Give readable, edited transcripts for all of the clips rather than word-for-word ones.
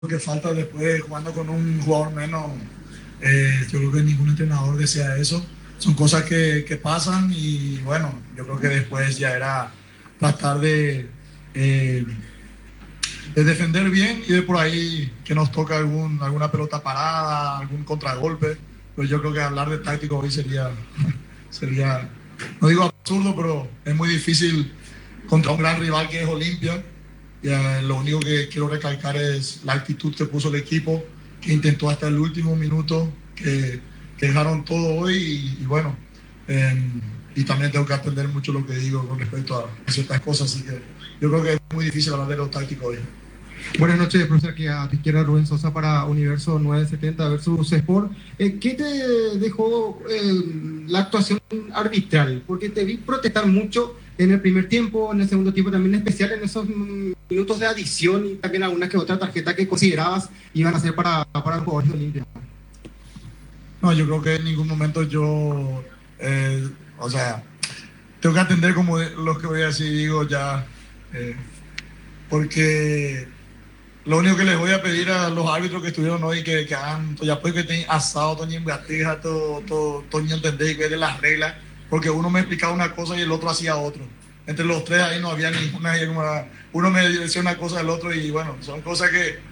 que falta después jugando con un jugador menos. Yo creo que ningún entrenador desea eso. Son cosas que pasan y bueno, yo creo que después ya era tratar eh, de defender bien y de por ahí que nos toca alguna pelota parada, algún contragolpe. Pues yo creo que hablar de táctico hoy sería, no digo absurdo, pero es muy difícil contra un gran rival que es Olimpia. Lo único que quiero recalcar es la actitud que puso el equipo, que intentó hasta el último minuto, que dejaron todo hoy y bueno, eh, y también tengo que atender mucho lo que digo con respecto a ciertas cosas, así que yo creo que es muy difícil hablar de lo táctico hoy. Buenas noches, profesor. Aquí a tu izquierda Rubén Sosa para Universo 970 versus Sport. ¿Qué te dejó la actuación arbitral? Porque te vi protestar mucho en el primer tiempo, en el segundo tiempo también, en especial en esos minutos de adición y también alguna que otra tarjeta que considerabas iban a ser para los jugadores de Olimpia. No, yo creo que en ningún momento o sea, tengo que atender como lo que voy a decir, digo ya, eh, porque lo único que les voy a pedir a los árbitros que estuvieron hoy que hagan, ya pues que tengan asado, Toño en Gatija, Toño entender y ver las reglas, porque uno me explicaba una cosa y el otro hacía otro. Entre los tres ahí no había ninguna, uno me decía una cosa del otro y bueno, son cosas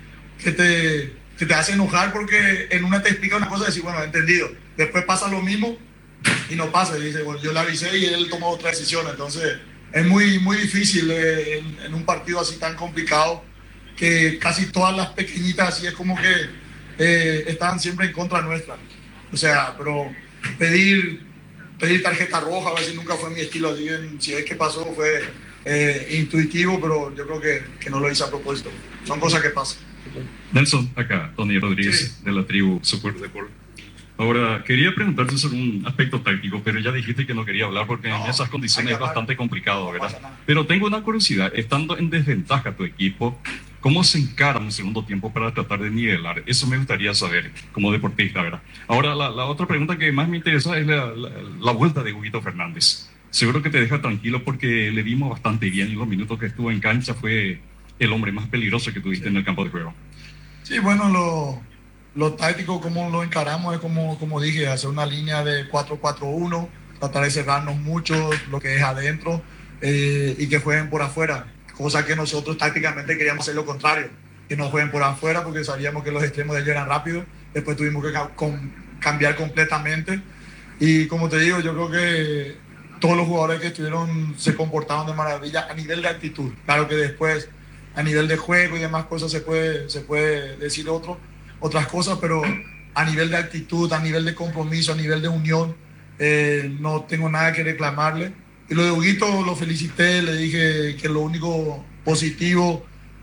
que te hacen enojar porque en una te explica una cosa y decís, bueno, entendido. Después pasa lo mismo y no pasa. Y dice, bueno, yo le avisé y él tomó otra decisión. Entonces, es muy difícil en un partido así tan complicado que casi todas las pequeñitas así es como que están siempre en contra nuestra. O sea, pero pedir, pedir tarjeta roja a veces nunca fue mi estilo. Así que si es que pasó fue intuitivo, pero yo creo que no lo hice a propósito. Son cosas que pasan. Nelson, acá, Tony Rodríguez, Sí. de la tribu Super Deport. Ahora, quería preguntarte sobre un aspecto táctico, pero ya dijiste que no quería hablar porque en No, esas condiciones hay es que hablar. bastante complicado, No ¿verdad? pasa nada. Pero tengo una curiosidad, estando en desventaja tu equipo, ¿cómo se encara un segundo tiempo para tratar de nivelar? Eso me gustaría saber como deportista, ¿verdad? Ahora, la otra pregunta que más me interesa es la vuelta de Huguito Fernández. Seguro que te deja tranquilo porque le vimos bastante bien en los minutos que estuvo en cancha, fue el hombre más peligroso que tuviste en el campo de juego. Sí, bueno, lo táctico, como lo encaramos, es como dije, hacer una línea de 4-4-1, tratar de cerrarnos mucho lo que es adentro y que jueguen por afuera, cosa que nosotros tácticamente queríamos hacer lo contrario, que no jueguen por afuera porque sabíamos que los extremos de ellos eran rápidos, después tuvimos que cambiar completamente y como te digo, yo creo que todos los jugadores que estuvieron se comportaron de maravilla a nivel de actitud, claro que después a nivel de juego y demás cosas se puede decir otras cosas, pero a nivel de actitud, a nivel de compromiso, a nivel de unión, no tengo nada que reclamarle. Y lo de Huguito lo felicité, le dije que lo único positivo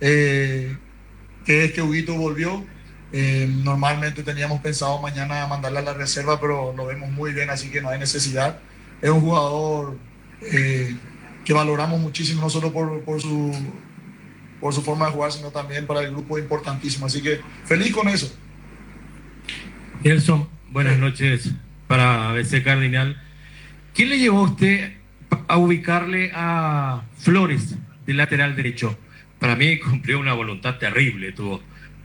que es que Huguito volvió. Normalmente teníamos pensado mañana mandarle a la reserva, pero lo vemos muy bien, así que no hay necesidad. Es un jugador que valoramos muchísimo, no solo por su forma de jugar, sino también para el grupo importantísimo. Así que feliz con eso. Nelson, buenas Sí. noches para ABC Cardinal. ¿Quién le llevó a usted a ubicarle a Flores de lateral derecho? Para mí cumplió una voluntad terrible, tuvo.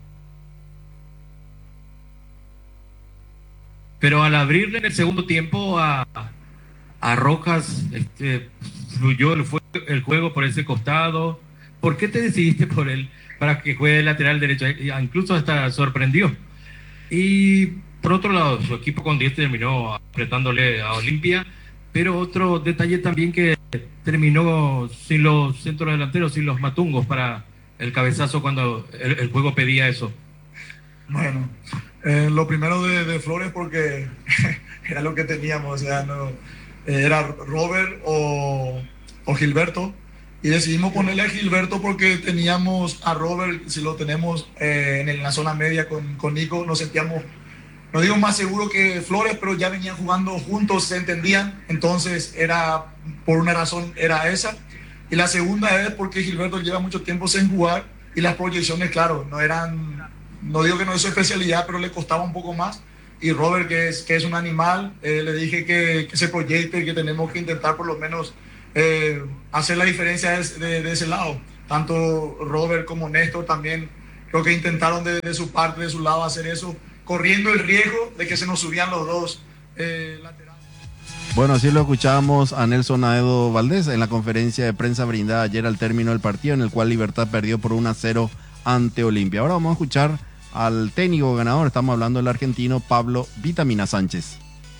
Pero al abrirle en el segundo tiempo a Rojas, fluyó el juego por ese costado. ¿Por qué te decidiste por él para que juegue de lateral derecho? Incluso hasta sorprendió. Y por otro lado, su equipo con 10 terminó apretándole a Olimpia, pero otro detalle también que terminó sin los centros delanteros, sin los matungos para el cabezazo cuando el juego pedía eso. Bueno, lo primero de Flores porque era lo que teníamos, o sea, no, era Robert o Gilberto. Y decidimos ponerle a Gilberto porque teníamos a Robert, si lo tenemos en la zona media con Nico, nos sentíamos, no digo más seguro que Flores, pero ya venían jugando juntos, se entendían. Entonces era, por una razón, era esa. Y la segunda es porque Gilberto lleva mucho tiempo sin jugar y las proyecciones, claro, no eran, no digo que no es su especialidad, pero le costaba un poco más. Y Robert, que es un animal, le dije que se proyecte, que tenemos que intentar por lo menos hacer la diferencia de ese lado. Tanto Robert como Néstor también creo que intentaron de su parte, de su lado, hacer eso, corriendo el riesgo de que se nos subían los dos laterales. Bueno, así lo escuchábamos a Nelson Aedo Valdés en la conferencia de prensa brindada ayer al término del partido, en el cual Libertad perdió por 1-0 ante Olimpia. Ahora vamos a escuchar al técnico ganador, estamos hablando del argentino Pablo Vitamina Sánchez.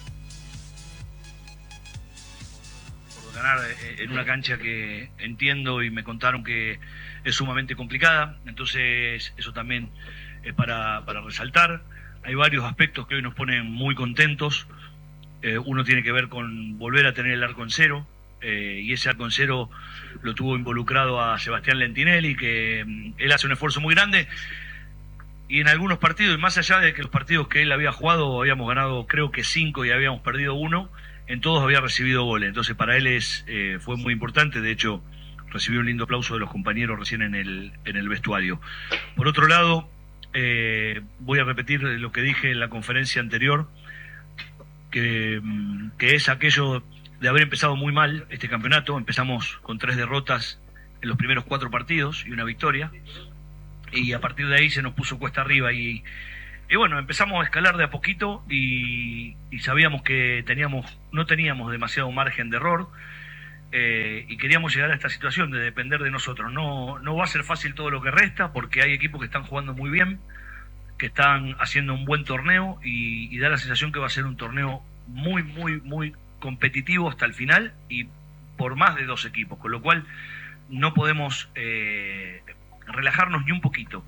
Por ganar en una cancha que entiendo y me contaron que es sumamente complicada, entonces eso también es para resaltar. Hay varios aspectos que hoy nos ponen muy contentos. Uno tiene que ver con volver a tener el arco en cero, y ese arco en cero lo tuvo involucrado a Sebastián Lentinelli, que él hace un esfuerzo muy grande, y en algunos partidos, y más allá de que los partidos que él había jugado, habíamos ganado creo que 5 y habíamos perdido 1, en todos había recibido goles, entonces para él fue muy importante. De hecho recibió un lindo aplauso de los compañeros recién en el vestuario. Por otro lado, voy a repetir lo que dije en la conferencia anterior, que es aquello de haber empezado muy mal este campeonato. Empezamos con 3 derrotas en los primeros 4 partidos y una victoria, y a partir de ahí se nos puso cuesta arriba, y bueno, empezamos a escalar de a poquito, y sabíamos que no teníamos demasiado margen de error, y queríamos llegar a esta situación de depender de nosotros. No va a ser fácil todo lo que resta, porque hay equipos que están jugando muy bien, que están haciendo un buen torneo, y da la sensación que va a ser un torneo muy, muy, muy competitivo hasta el final, y por más de 2 equipos, con lo cual no podemos relajarnos ni un poquito.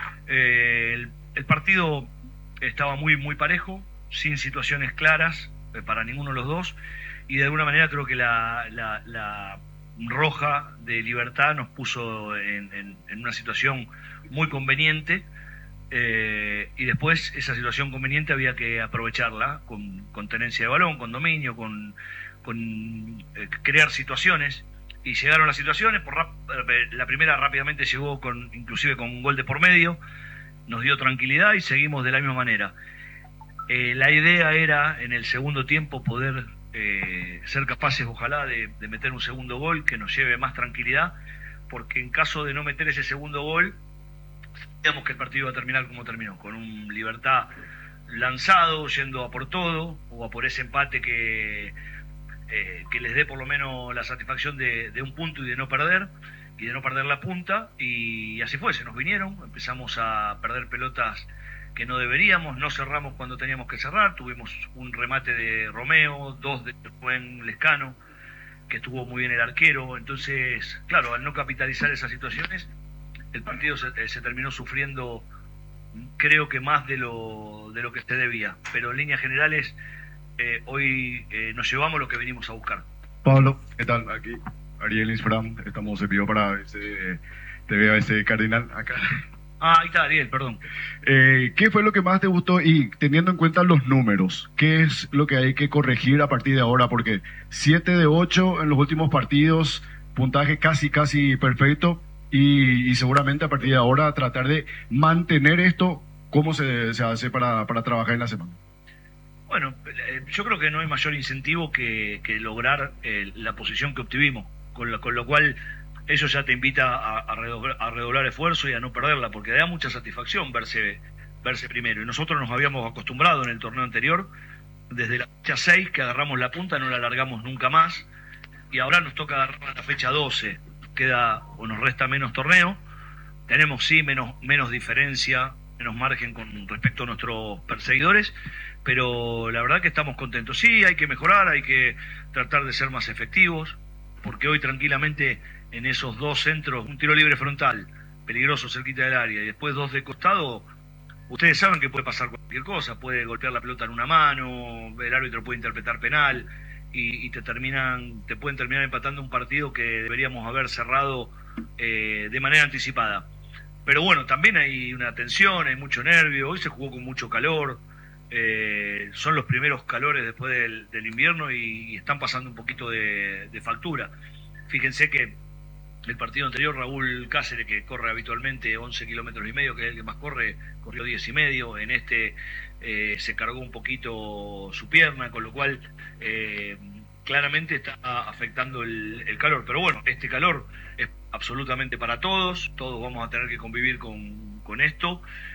El partido estaba muy, muy parejo, sin situaciones claras para ninguno de los dos, y de alguna manera creo que la roja de Libertad nos puso en una situación muy conveniente. Y después esa situación conveniente había que aprovecharla con tenencia de balón, con dominio, con crear situaciones, y llegaron las situaciones. La primera rápidamente llegó inclusive con un gol de por medio, nos dio tranquilidad y seguimos de la misma manera. La idea era en el segundo tiempo poder ser capaces, ojalá, de meter un segundo gol que nos lleve más tranquilidad, porque en caso de no meter ese segundo gol, sabíamos que el partido iba a terminar como terminó, con un Libertad lanzado, yendo a por todo, o a por ese empate que les dé por lo menos la satisfacción de un punto y de no perder la punta. Y así fue, se nos vinieron, empezamos a perder pelotas que no deberíamos, no cerramos cuando teníamos que cerrar, tuvimos un remate de Romeo, 2 de buen Lescano, que estuvo muy bien el arquero. Entonces, claro, al no capitalizar esas situaciones, el partido se terminó sufriendo, creo que más de lo que se debía, pero en líneas generales hoy nos llevamos lo que venimos a buscar. Pablo, ¿qué tal? Aquí Ariel Insfram, estamos en vivo para TVAS Cardinal acá. Ahí está Ariel, perdón. ¿Qué fue lo que más te gustó? Y teniendo en cuenta los números, ¿qué es lo que hay que corregir a partir de ahora? Porque 7 de 8 en los últimos partidos, puntaje casi perfecto, y seguramente a partir de ahora tratar de mantener esto. ¿Cómo se hace para trabajar en la semana? Bueno, yo creo que no hay mayor incentivo que lograr la posición que obtuvimos, con lo cual eso ya te invita a redoblar esfuerzo y a no perderla, porque da mucha satisfacción verse primero. Y nosotros nos habíamos acostumbrado en el torneo anterior, desde la fecha 6 que agarramos la punta, no la alargamos nunca más, y ahora nos toca agarrar la fecha 12, queda o nos resta menos torneo, tenemos sí menos diferencia, menos margen con respecto a nuestros perseguidores, pero la verdad que estamos contentos. Sí, hay que mejorar, hay que tratar de ser más efectivos, porque hoy tranquilamente en esos 2 centros, un tiro libre frontal, peligroso cerquita del área, y después 2 de costado, ustedes saben que puede pasar cualquier cosa, puede golpear la pelota en una mano, el árbitro puede interpretar penal, y te pueden terminar empatando un partido que deberíamos haber cerrado de manera anticipada. Pero bueno, también hay una tensión, hay mucho nervio, hoy se jugó con mucho calor, son los primeros calores después del invierno, y están pasando un poquito de factura. Fíjense que el partido anterior, Raúl Cáceres, que corre habitualmente 11 kilómetros y medio, que es el que más corre, corrió 10 y medio. En este se cargó un poquito su pierna, con lo cual claramente está afectando el calor. Pero bueno, este calor es absolutamente para todos vamos a tener que convivir con con esto